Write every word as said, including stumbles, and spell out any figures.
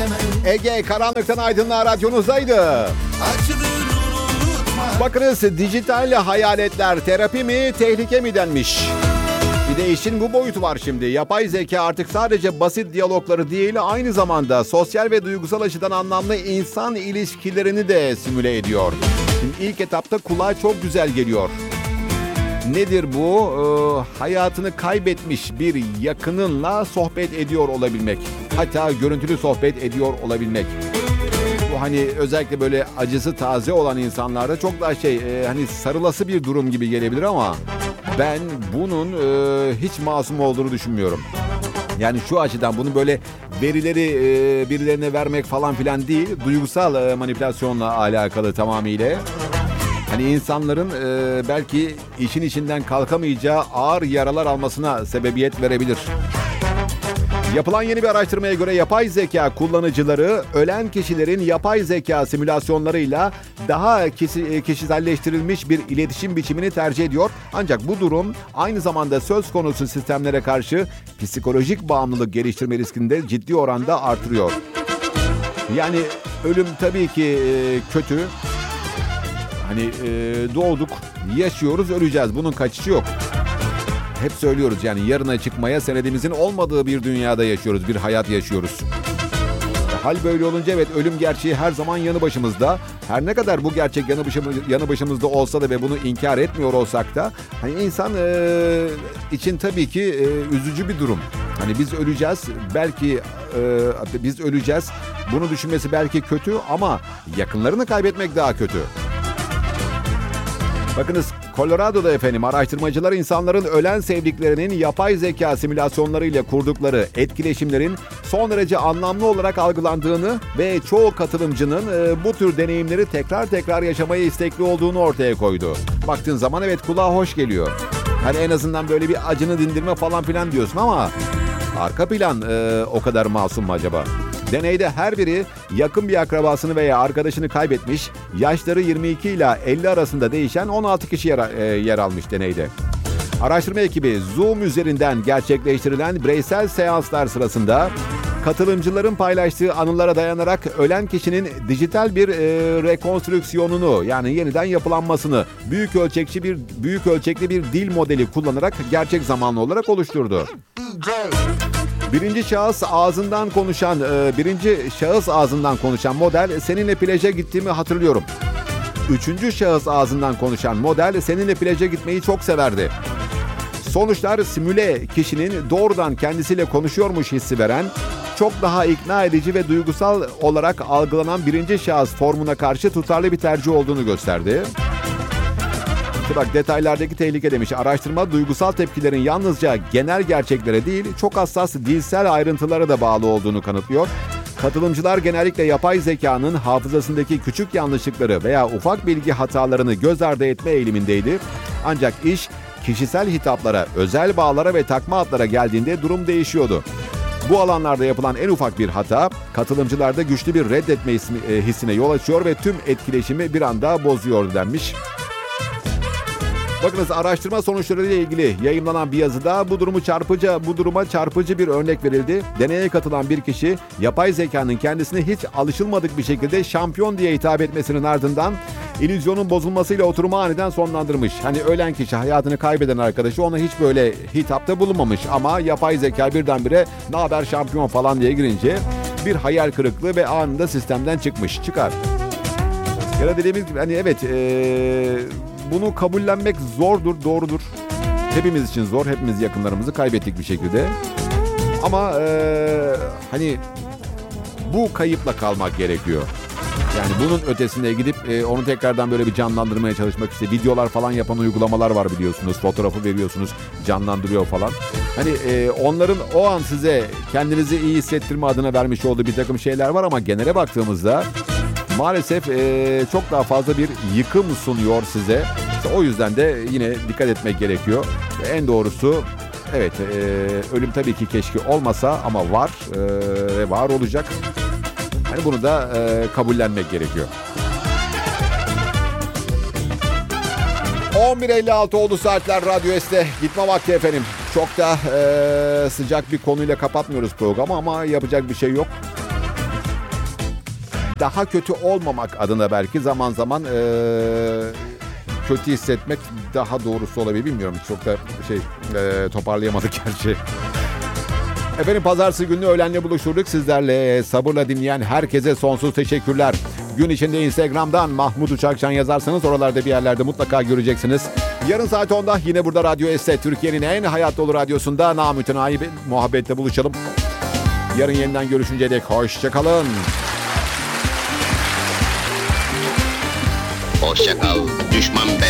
Ege Karanlıktan Aydınlığa radyonuzdaydı. Bakınız, dijital hayaletler terapi mi, tehlike mi denmiş. Bir de işin bu boyutu var şimdi. Yapay zeka artık sadece basit diyalogları değil, aynı zamanda sosyal ve duygusal açıdan anlamlı insan ilişkilerini de simüle ediyor. Şimdi ilk etapta kulağa çok güzel geliyor. Nedir bu? Ee, hayatını kaybetmiş bir yakınınla sohbet ediyor olabilmek. Hatta görüntülü sohbet ediyor olabilmek. Bu hani özellikle böyle acısı taze olan insanlarda çok daha şey e, hani sarılası bir durum gibi gelebilir ama ben bunun e, hiç masum olduğunu düşünmüyorum. Yani şu açıdan bunu böyle verileri e, birilerine vermek falan filan değil, duygusal e, manipülasyonla alakalı tamamıyla. Hani insanların e, belki işin içinden kalkamayacağı ağır yaralar almasına sebebiyet verebilir. Yapılan yeni bir araştırmaya göre yapay zeka kullanıcıları ölen kişilerin yapay zeka simülasyonlarıyla daha kişi, kişiselleştirilmiş bir iletişim biçimini tercih ediyor. Ancak bu durum aynı zamanda söz konusu sistemlere karşı psikolojik bağımlılık geliştirme riskini de ciddi oranda artırıyor. Yani ölüm tabii ki kötü. Hani doğduk, yaşıyoruz, öleceğiz. Bunun kaçışı yok. Hep söylüyoruz yani yarına çıkmaya senedimizin olmadığı bir dünyada yaşıyoruz, bir hayat yaşıyoruz. Hal böyle olunca evet, ölüm gerçeği her zaman yanı başımızda. Her ne kadar bu gerçek yanı, başımız, yanı başımızda olsa da ve bunu inkar etmiyor olsak da hani insan e, için tabii ki e, üzücü bir durum. Hani biz öleceğiz, belki e, biz öleceğiz. Bunu düşünmesi belki kötü ama yakınlarını kaybetmek daha kötü. Bakınız, Colorado'da efendim araştırmacılar insanların ölen sevdiklerinin yapay zeka simülasyonlarıyla kurdukları etkileşimlerin son derece anlamlı olarak algılandığını ve çoğu katılımcının e, bu tür deneyimleri tekrar tekrar yaşamaya istekli olduğunu ortaya koydu. Baktığın zaman evet, kulağa hoş geliyor. Hani en azından böyle bir acını dindirme falan filan diyorsun ama arka plan e, o kadar masum mu acaba? Deneyde her biri yakın bir akrabasını veya arkadaşını kaybetmiş, yaşları yirmi iki ile elli arasında değişen on altı kişi yer, e, yer almış deneyde. Araştırma ekibi Zoom üzerinden gerçekleştirilen bireysel seanslar sırasında katılımcıların paylaştığı anılara dayanarak ölen kişinin dijital bir e, rekonstrüksiyonunu, yani yeniden yapılanmasını büyük ölçekli bir büyük ölçekli bir dil modeli kullanarak gerçek zamanlı olarak oluşturdu. Birinci şahıs ağzından konuşan, e, birinci şahıs ağzından konuşan model seninle plaja gittiğimi hatırlıyorum. Üçüncü şahıs ağzından konuşan model seninle plaja gitmeyi çok severdi. Sonuçlar simüle kişinin doğrudan kendisiyle konuşuyormuş hissi veren, çok daha ikna edici ve duygusal olarak algılanan birinci şahıs formuna karşı tutarlı bir tercih olduğunu gösterdi. Bak, detaylardaki tehlike demiş. Araştırma duygusal tepkilerin yalnızca genel gerçeklere değil, çok hassas dilsel ayrıntılara da bağlı olduğunu kanıtlıyor. Katılımcılar genellikle yapay zekanın hafızasındaki küçük yanlışlıkları veya ufak bilgi hatalarını göz ardı etme eğilimindeydi. Ancak iş kişisel hitaplara, özel bağlara ve takma adlara geldiğinde durum değişiyordu. Bu alanlarda yapılan en ufak bir hata katılımcılarda güçlü bir reddetme hissine yol açıyor ve tüm etkileşimi bir anda bozuyordu denmiş. Bakınız, araştırma sonuçları ile ilgili yayımlanan bir yazıda bu durumu çarpıcı, bu duruma çarpıcı bir örnek verildi. Deneye katılan bir kişi yapay zekanın kendisine hiç alışılmadık bir şekilde şampiyon diye hitap etmesinin ardından illüzyonun bozulmasıyla oturumu aniden sonlandırmış. Hani ölen kişi, hayatını kaybeden arkadaşı ona hiç böyle hitapta bulunmamış ama yapay zeka birdenbire "Ne haber şampiyon" falan diye girince bir hayal kırıklığı ve anında sistemden çıkmış. Çıkar. Ya da dediğimiz gibi hani evet ee, bunu kabullenmek zordur, doğrudur. Hepimiz için zor, hepimiz yakınlarımızı kaybettik bir şekilde. Ama ee, hani bu kayıpla kalmak gerekiyor. Yani bunun ötesine gidip e, onu tekrardan böyle bir canlandırmaya çalışmak, işte videolar falan yapan uygulamalar var biliyorsunuz. Fotoğrafı veriyorsunuz, canlandırıyor falan. Hani e, onların o an size kendinizi iyi hissettirme adına vermiş olduğu bir takım şeyler var ama genele baktığımızda maalesef e, çok daha fazla bir yıkım sunuyor size. İşte o yüzden de yine dikkat etmek gerekiyor. En doğrusu evet, e, ölüm tabii ki keşke olmasa ama var e, ve var olacak. Hani bunu da e, kabullenmek gerekiyor. on bir elli altı oldu saatler, Radyo S'te gitme vakti efendim. Çok da e, sıcak bir konuyla kapatmıyoruz programı ama yapacak bir şey yok. daha kötü olmamak adına belki zaman zaman ee, kötü hissetmek daha doğrusu olabilir. Bilmiyorum, çok da şey ee, toparlayamadık gerçi. Efendim, pazartesi günü öğlenle buluşturduk sizlerle. Sabırla dinleyen herkese sonsuz teşekkürler. Gün içinde Instagram'dan Mahmut Uçakcan yazarsanız oralarda bir yerlerde mutlaka göreceksiniz. Yarın saat onda yine burada Radyo S, Türkiye'nin en hayat dolu radyosunda namütenayi bir muhabbetle buluşalım. Yarın yeniden görüşünceye dek hoşçakalın. Hoşça kal düşman be.